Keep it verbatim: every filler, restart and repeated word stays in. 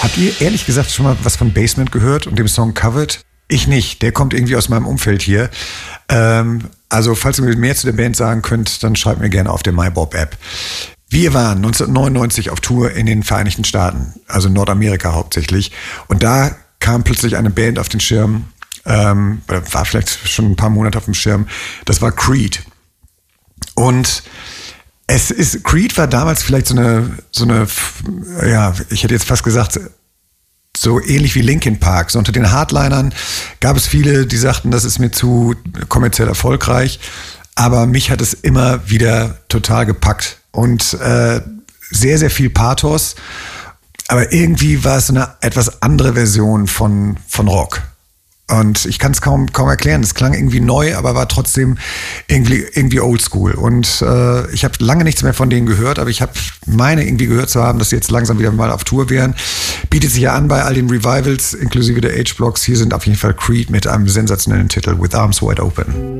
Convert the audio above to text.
Habt ihr ehrlich gesagt schon mal was von Basement gehört und dem Song Covered? Ich nicht, der kommt irgendwie aus meinem Umfeld hier. Ähm, also falls ihr mir mehr zu der Band sagen könnt, dann schreibt mir gerne auf der MyBob-App. Wir waren neunzehnhundertneunundneunzig auf Tour in den Vereinigten Staaten, also Nordamerika hauptsächlich. Und da kam plötzlich eine Band auf den Schirm, ähm, war vielleicht schon ein paar Monate auf dem Schirm, das war Creed. Und es ist, Creed war damals vielleicht so eine, so eine, ja, ich hätte jetzt fast gesagt, so ähnlich wie Linkin Park. So unter den Hardlinern gab es viele, die sagten, das ist mir zu kommerziell erfolgreich. Aber mich hat es immer wieder total gepackt. Und äh, sehr, sehr viel Pathos. Aber irgendwie war es so eine etwas andere Version von, von Rock. Und ich kann es kaum, kaum erklären. Es klang irgendwie neu, aber war trotzdem irgendwie, irgendwie oldschool. Und äh, ich habe lange nichts mehr von denen gehört, aber ich habe meine irgendwie gehört zu haben, dass sie jetzt langsam wieder mal auf Tour wären. Bietet sich ja an bei all den Revivals, inklusive der H-Blocks. Hier sind auf jeden Fall Creed mit einem sensationellen Titel, With Arms Wide Open.